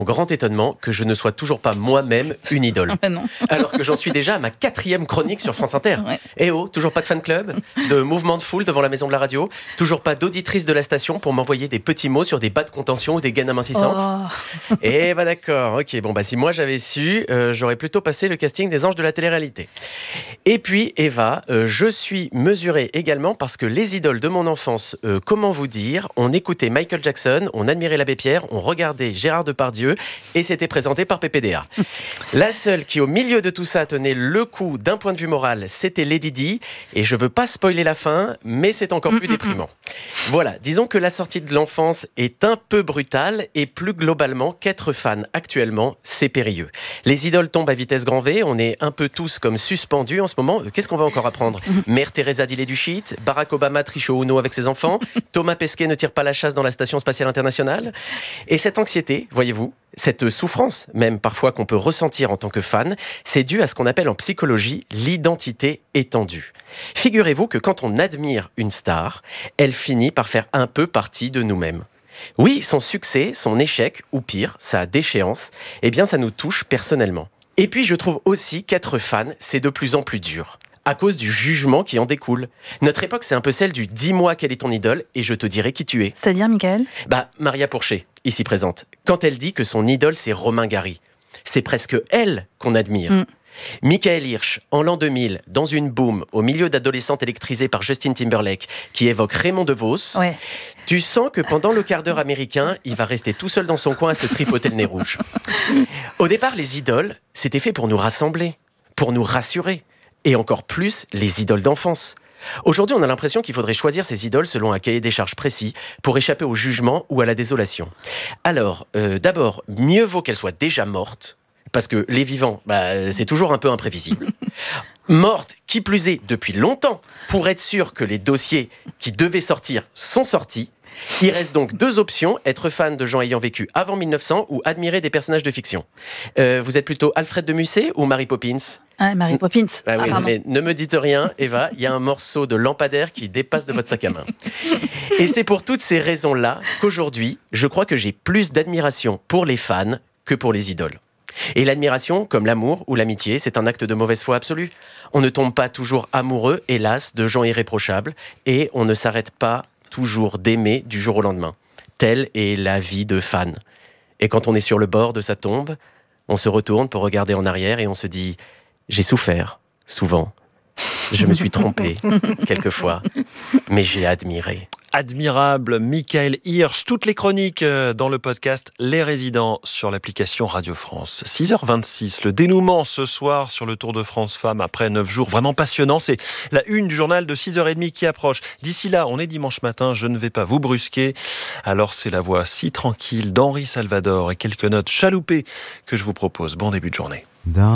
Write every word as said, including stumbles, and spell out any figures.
Mon grand étonnement que je ne sois toujours pas moi-même une idole. Ah non. Alors que j'en suis déjà à ma quatrième chronique sur France Inter. Ouais. Eh oh, toujours pas de fan club, de mouvement de foule devant la maison de la radio, toujours pas d'auditrice de la station pour m'envoyer des petits mots sur des bas de contention ou des gaines amincissantes. Oh. Eh bah d'accord, ok, bon bah si moi j'avais su, euh, j'aurais plutôt passé le casting des anges de la télé-réalité. Et puis Eva, euh, je suis mesurée également parce que les idoles de mon enfance, euh, comment vous dire, on écoutait Michael Jackson, on admirait l'abbé Pierre, on regardait Gérard Depardieu et c'était présenté par P P D A. La seule qui au milieu de tout ça tenait le coup d'un point de vue moral, c'était Lady Di, et je veux pas spoiler la fin, mais c'est encore plus déprimant. Voilà, disons que la sortie de l'enfance est un peu brutale et plus globalement qu'être fan actuellement, c'est périlleux. Les idoles tombent à vitesse grand V, on est un peu tous comme suspendus en ce moment. Qu'est-ce qu'on va encore apprendre ? Mère Teresa dit du shit, Barack Obama triche au Uno avec ses enfants, Thomas Pesquet ne tire pas la chasse dans la station spatiale internationale. Et cette anxiété, voyez-vous, cette souffrance même parfois qu'on peut ressentir en tant que fan, c'est dû à ce qu'on appelle en psychologie l'identité étendue. Figurez-vous que quand on admire une star, elle finit par faire un peu partie de nous-mêmes. Oui, son succès, son échec, ou pire, sa déchéance, eh bien ça nous touche personnellement. Et puis je trouve aussi qu'être fan, c'est de plus en plus dur, à cause du jugement qui en découle. Notre époque, c'est un peu celle du « dis-moi quelle est ton idole et je te dirai qui tu es ». C'est-à-dire, Michael ? Bah, Maria Pourchet, ici présente, quand elle dit que son idole, c'est Romain Gary, c'est presque elle qu'on admire. Mm. Michael Hirsch, en l'an deux mille, dans une boom, au milieu d'adolescentes électrisées par Justin Timberlake, qui évoque Raymond DeVos, ouais. Tu sens que pendant le quart d'heure américain, il va rester tout seul dans son coin à se tripoter le nez rouge. Au départ, les idoles, c'était fait pour nous rassembler, pour nous rassurer, et encore plus les idoles d'enfance. Aujourd'hui, on a l'impression qu'il faudrait choisir ses idoles selon un cahier des charges précis pour échapper au jugement ou à la désolation. Alors, euh, d'abord, mieux vaut qu'elles soient déjà mortes, parce que les vivants, bah, c'est toujours un peu imprévisible. Mortes, qui plus est, depuis longtemps, pour être sûr que les dossiers qui devaient sortir sont sortis. Il reste donc deux options, être fan de gens ayant vécu avant mille neuf cents ou admirer des personnages de fiction. Euh, vous êtes plutôt Alfred de Musset ou Mary Poppins ? Ah, Mary Poppins. Ah, oui, ah, mais ne me dites rien, Eva, il y a un morceau de lampadaire qui dépasse de votre sac à main. Et c'est pour toutes ces raisons-là qu'aujourd'hui, je crois que j'ai plus d'admiration pour les fans que pour les idoles. Et l'admiration, comme l'amour ou l'amitié, c'est un acte de mauvaise foi absolue. On ne tombe pas toujours amoureux, hélas, de gens irréprochables, et on ne s'arrête pas toujours d'aimer du jour au lendemain. Telle est la vie de fan. Et quand on est sur le bord de sa tombe, on se retourne pour regarder en arrière et on se dit « J'ai souffert, souvent. Je me suis trompé, quelquefois, mais j'ai admiré. » Admirable, Michael Hirsch. Toutes les chroniques dans le podcast Les Résidents sur l'application Radio France. six heures vingt-six, le dénouement ce soir sur le Tour de France Femmes après neuf jours vraiment passionnants. C'est la une du journal de six heures trente qui approche. D'ici là, on est dimanche matin, je ne vais pas vous brusquer. Alors c'est la voix si tranquille d'Henri Salvador et quelques notes chaloupées que je vous propose. Bon début de journée.